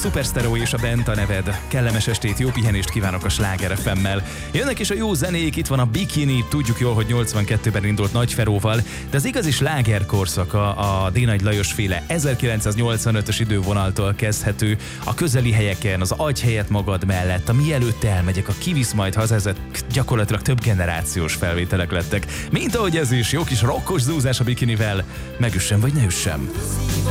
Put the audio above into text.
Superstereo és a Bent a neved. Kellemes estét, jó pihenést kívánok a Sláger FM-mel. Jönnek is a jó zenék, itt van a Bikini, tudjuk jól, hogy 82-ben indult Nagyferóval, de az igazi sláger korszaka a D. Nagy Lajos féle 1985-ös idővonaltól kezdhető, a közeli helyeken, az Adj helyet magad mellett, a Mielőtt elmegyek, a Kivisz majd haza, ezek gyakorlatilag több generációs felvételek lettek. Mint ahogy ez is, jó kis rokkos zúzás a Bikinivel, megüssem vagy ne üssem.